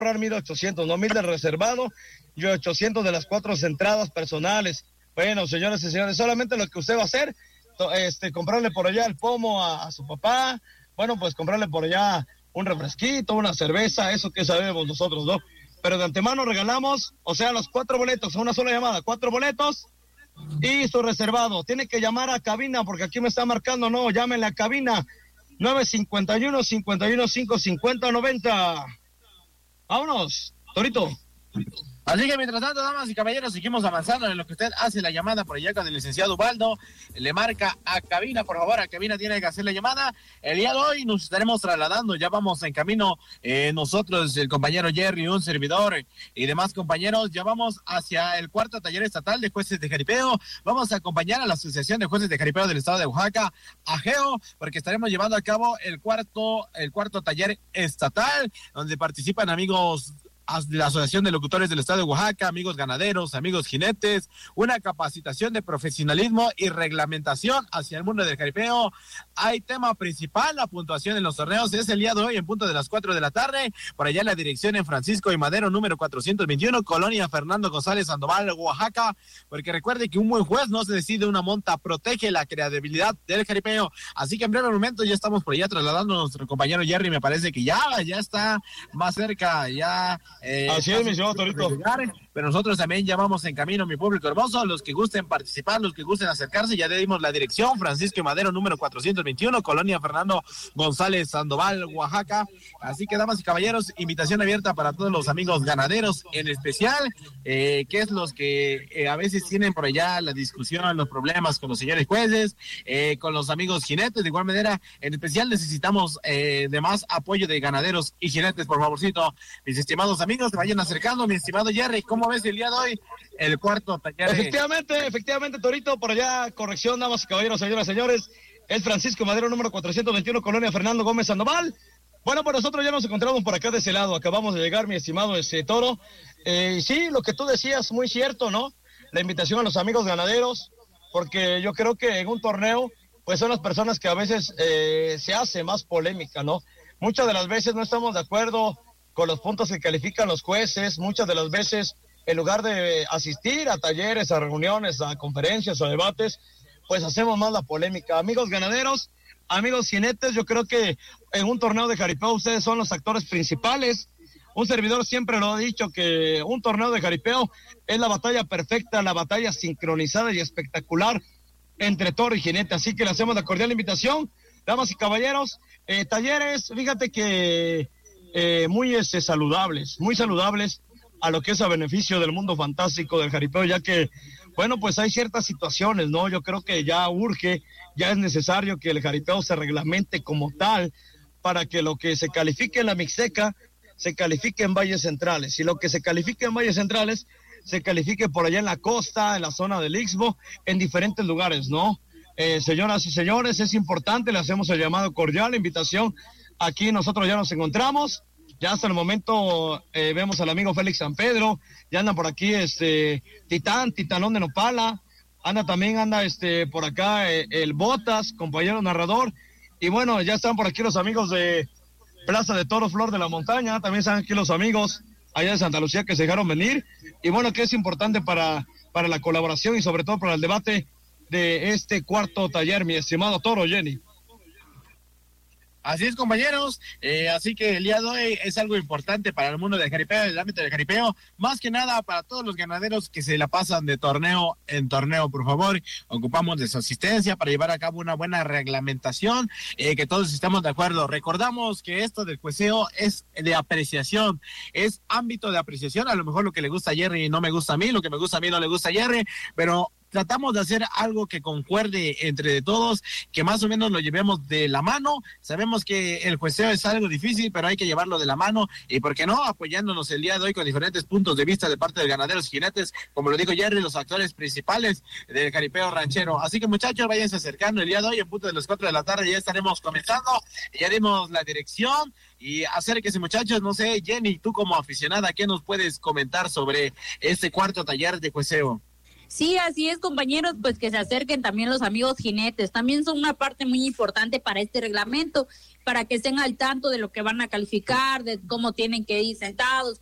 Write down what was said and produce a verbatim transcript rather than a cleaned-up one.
comprar mil ochocientos, no mil de reservado y ochocientos de las cuatro entradas personales. Bueno, señores y señores, solamente lo que usted va a hacer, este, comprarle por allá el pomo a, a su papá, bueno, pues comprarle por allá un refresquito, una cerveza, eso que sabemos nosotros, ¿no? Pero de antemano regalamos, o sea, los cuatro boletos, una sola llamada, cuatro boletos y su reservado. Tiene que llamar a cabina porque aquí me está marcando, no, llámenle a cabina, nueve cinco uno, cinco uno cinco, cincuenta noventa. Vámonos, Torito. Así que mientras tanto, damas y caballeros, seguimos avanzando en lo que usted hace la llamada por allá con el licenciado Ubaldo. Le marca a cabina, por favor, a cabina tiene que hacer la llamada. El día de hoy nos estaremos trasladando, ya vamos en camino eh, nosotros, el compañero Jerry, un servidor y demás compañeros, ya vamos hacia el cuarto taller estatal de jueces de jaripeo. Vamos a acompañar a la Asociación de Jueces de Jaripeo del Estado de Oaxaca, AJEO, porque estaremos llevando a cabo el cuarto, el cuarto taller estatal, donde participan amigos de la Asociación de Locutores del Estado de Oaxaca, amigos ganaderos, amigos jinetes, una capacitación de profesionalismo y reglamentación hacia el mundo del jaripeo. Hay tema principal, la puntuación en los torneos, es el día de hoy en punto de las cuatro de la tarde, por allá en la dirección en Francisco y Madero, número cuatrocientos veintiuno, Colonia Fernando González Sandoval, Oaxaca, porque recuerde que un buen juez no se decide una monta, protege la credibilidad del jaripeo. Así que en breve momento ya estamos por allá trasladando a nuestro compañero Jerry, me parece que ya, ya está más cerca, ya... Eh, Así es, mi señor Torito. Pero nosotros también ya vamos en camino, mi público hermoso, los que gusten participar, los que gusten acercarse, ya le dimos la dirección, Francisco y Madero, número cuatrocientos veintiuno, Colonia Fernando González Sandoval, Oaxaca. Así que, damas y caballeros, invitación abierta para todos los amigos ganaderos, en especial, eh, que es los que eh, a veces tienen por allá la discusión, los problemas con los señores jueces, eh, con los amigos jinetes. De igual manera, en especial necesitamos eh, de más apoyo de ganaderos y jinetes, por favorcito, mis estimados amigos, se vayan acercando. Mi estimado Jerry, ¿cómo ves el día de hoy el cuarto taller? Efectivamente, efectivamente, Torito, por allá, corrección, damas y caballeros, señoras y señores, es Francisco Madero, número cuatrocientos veintiuno, Colonia Fernando Gómez Sandoval. Bueno, pues nosotros ya nos encontramos por acá de ese lado, acabamos de llegar, mi estimado ese Toro. Eh, sí, lo que tú decías, muy cierto, ¿no? La invitación a los amigos ganaderos, porque yo creo que en un torneo, pues son las personas que a veces eh, se hace más polémica, ¿no? Muchas de las veces no estamos de acuerdo con los puntos que califican los jueces, muchas de las veces, en lugar de asistir a talleres, a reuniones, a conferencias, a debates, pues hacemos más la polémica. Amigos ganaderos, amigos jinetes, yo creo que en un torneo de jaripeo ustedes son los actores principales. Un servidor siempre lo ha dicho, que un torneo de jaripeo es la batalla perfecta, la batalla sincronizada y espectacular entre toro y jinete. Así que le hacemos la cordial invitación, damas y caballeros. Eh, talleres, fíjate que Eh, muy este, saludables, muy saludables a lo que es a beneficio del mundo fantástico del jaripeo, ya que, bueno, pues hay ciertas situaciones, ¿no? Yo creo que ya urge, ya es necesario que el jaripeo se reglamente como tal, para que lo que se califique en la Mixteca se califique en valles centrales, y lo que se califique en valles centrales se califique por allá en la costa, en la zona del Istmo, en diferentes lugares, ¿no? Eh, señoras y señores, es importante, le hacemos el llamado cordial, la invitación. Aquí nosotros ya nos encontramos, ya hasta el momento eh, vemos al amigo Félix San Pedro, ya anda por aquí este Titán, Titanón de Nopala, anda también, anda este por acá eh, el Botas, compañero narrador, y bueno, ya están por aquí los amigos de Plaza de Toros Flor de la Montaña, también están aquí los amigos allá de Santa Lucía que se dejaron venir, y bueno, que es importante para, para la colaboración y sobre todo para el debate de este cuarto taller, mi estimado Toro, Jenny. Así es, compañeros, eh, así que el día de hoy es algo importante para el mundo del jaripeo, el ámbito del jaripeo, más que nada para todos los ganaderos que se la pasan de torneo en torneo. Por favor, ocupamos de su asistencia para llevar a cabo una buena reglamentación, eh, que todos estemos de acuerdo. Recordamos que esto del jueceo es de apreciación, es ámbito de apreciación. A lo mejor lo que le gusta a Jerry no me gusta a mí, lo que me gusta a mí no le gusta a Jerry, pero tratamos de hacer algo que concuerde entre todos, que más o menos lo llevemos de la mano. Sabemos que el jueceo es algo difícil, pero hay que llevarlo de la mano, y por qué no, apoyándonos el día de hoy con diferentes puntos de vista de parte de ganaderos y jinetes, como lo dijo Jerry, los actores principales del jaripeo ranchero. Así que, muchachos, váyanse acercando el día de hoy, en punto de las cuatro de la tarde ya estaremos comenzando, ya dimos la dirección, y acérquense, muchachos. No sé, Jenny, tú como aficionada, ¿qué nos puedes comentar sobre este cuarto taller de jueceo? Sí, así es, compañeros, pues que se acerquen también los amigos jinetes, también son una parte muy importante para este reglamento. para que estén al tanto de lo que van a calificar, de cómo tienen que ir sentados,